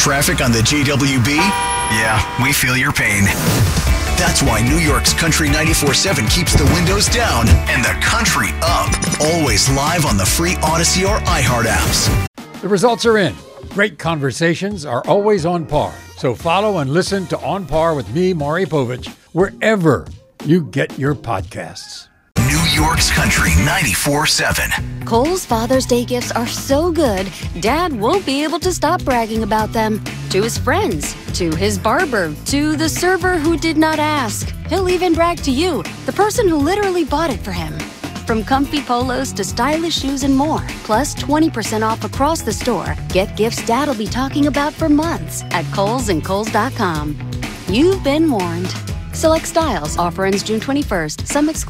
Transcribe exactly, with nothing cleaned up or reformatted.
Traffic on the J W B? Yeah, we feel your pain. That's why New York's Country ninety-four point seven keeps the windows down and the country up. Always live on the free Odyssey or iHeart apps. The results are in. Great conversations are always on par. So follow and listen to On Par with me, Maury Povich, wherever you get your podcasts. New York's Country ninety-four point seven. Kohl's Father's Day gifts are so good, Dad won't be able to stop bragging about them. To his friends, to his barber, to the server who did not ask. He'll even brag to you, the person who literally bought it for him. From comfy polos to stylish shoes and more, plus twenty percent off across the store. Get gifts Dad'll be talking about for months at Kohl's and Kohl's dot com. You've been warned. Select styles. Offer ends June twenty-first. Some exclusive.